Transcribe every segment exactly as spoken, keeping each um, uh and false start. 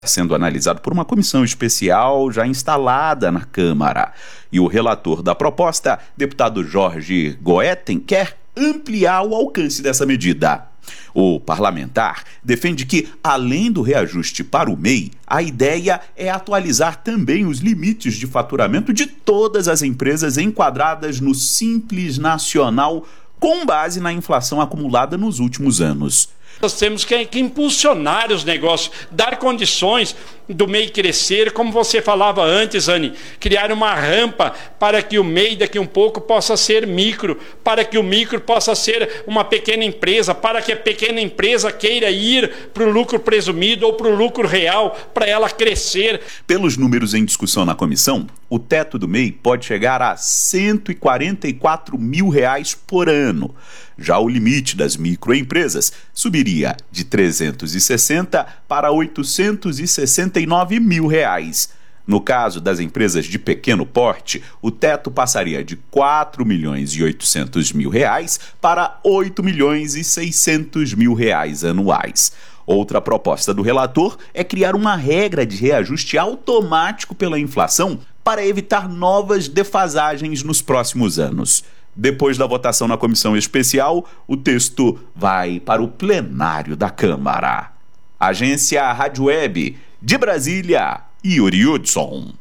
sendo analisado por uma comissão especial já instalada na Câmara. E o relator da proposta, deputado Jorge Goetten, quer ampliar o alcance dessa medida. O parlamentar defende que, além do reajuste para o M E I, a ideia é atualizar também os limites de faturamento de todas as empresas enquadradas no Simples Nacional, com base na inflação acumulada nos últimos anos. Nós temos que, que impulsionar os negócios, dar condições do M E I crescer, como você falava antes, Anny, criar uma rampa para que o M E I daqui um pouco possa ser micro, para que o micro possa ser uma pequena empresa, para que a pequena empresa queira ir para o lucro presumido ou para o lucro real, para ela crescer. Pelos números em discussão na comissão, o teto do M E I pode chegar a cento e quarenta e quatro mil reais por ano. Já o limite das microempresas subiria de trezentos e sessenta para oitocentos e sessenta e nove mil reais. No caso das empresas de pequeno porte, o teto passaria de quatro milhões e oitocentos mil reais para oito milhões e seiscentos mil reais anuais. Outra proposta do relator é criar uma regra de reajuste automático pela inflação para evitar novas defasagens nos próximos anos. Depois da votação na comissão especial, o texto vai para o plenário da Câmara. Agência Rádio Web, de Brasília, Yuri Hudson.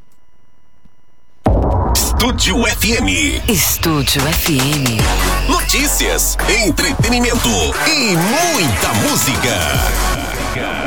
Estúdio F M. Estúdio F M. Notícias, entretenimento e muita música.